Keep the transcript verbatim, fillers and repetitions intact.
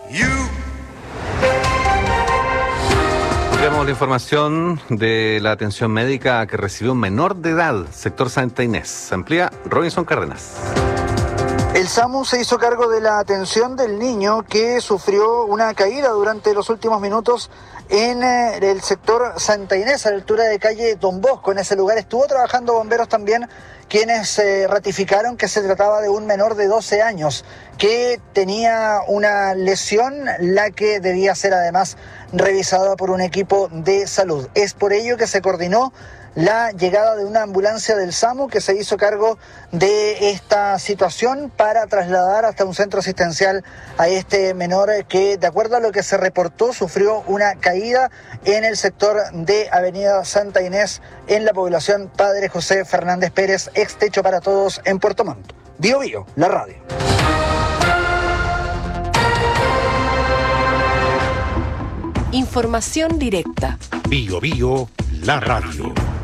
Tenemos la información de la atención médica que recibió un menor de edad, sector Santa Inés. Amplía Robinson Cárdenas. El SAMU se hizo cargo de la atención del niño que sufrió una caída durante los últimos minutos en el sector Santa Inés, a la altura de calle Don Bosco. En ese lugar estuvo trabajando bomberos también, quienes eh, ratificaron que se trataba de un menor de doce años que tenía una lesión, la que debía ser además revisada por un equipo de salud. Es por ello que se coordinó la llegada de una ambulancia del SAMU que se hizo cargo de esta situación para trasladar hasta un centro asistencial a este menor que, de acuerdo a lo que se reportó, sufrió una caída en el sector de Avenida Santa Inés en la población Padre José Fernández Pérez, ex Techo para Todos en Puerto Montt. Bio Bio, la radio. Información directa. Bio Bio, la radio.